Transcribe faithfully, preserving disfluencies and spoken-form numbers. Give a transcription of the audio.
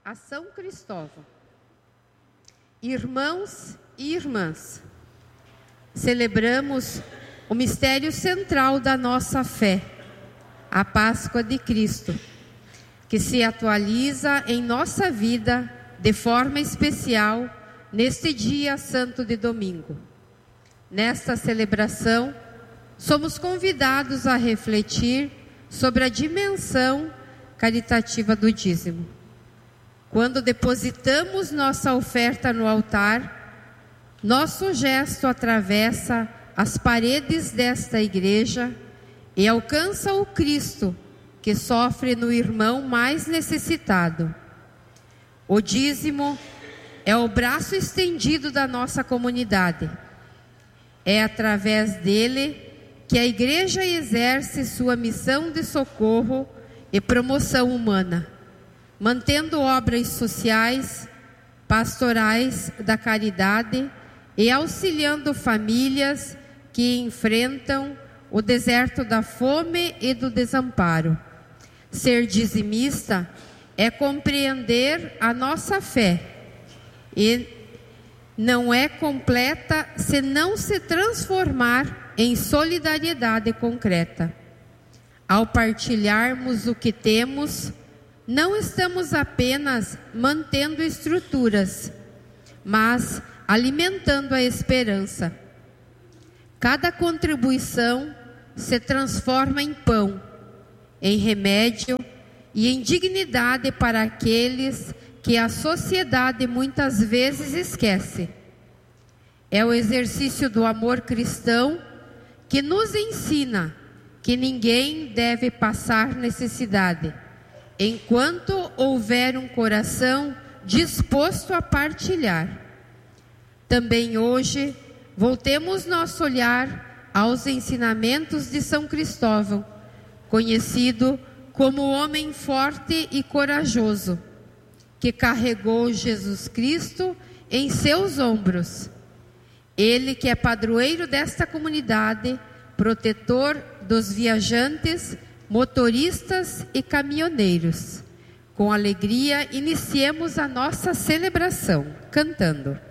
a São Cristóvão. Irmãos e irmãs, celebramos o mistério central da nossa fé, a Páscoa de Cristo, que se atualiza em nossa vida de forma especial neste dia santo de domingo. Nesta celebração, somos convidados a refletir sobre a dimensão caritativa do dízimo. Quando depositamos nossa oferta no altar, nosso gesto atravessa as paredes desta igreja e alcança o Cristo que sofre no irmão mais necessitado. O dízimo é o braço estendido da nossa comunidade. É através dele que a igreja exerce sua missão de socorro e promoção humana, mantendo obras sociais, pastorais da caridade e auxiliando famílias que enfrentam o deserto da fome e do desamparo. Ser dizimista é compreender a nossa fé e não é completa se não se transformar em solidariedade concreta. Ao partilharmos o que temos, não estamos apenas mantendo estruturas, mas alimentando a esperança. Cada contribuição se transforma em pão, em remédio e em dignidade para aqueles que a sociedade muitas vezes esquece. É o exercício do amor cristão que nos ensina que ninguém deve passar necessidade, enquanto houver um coração disposto a partilhar. Também hoje, voltemos nosso olhar aos ensinamentos de São Cristóvão, conhecido como homem forte e corajoso, que carregou Jesus Cristo em seus ombros. Ele que é padroeiro desta comunidade, protetor dos viajantes, motoristas e caminhoneiros. Com alegria, iniciemos a nossa celebração, cantando.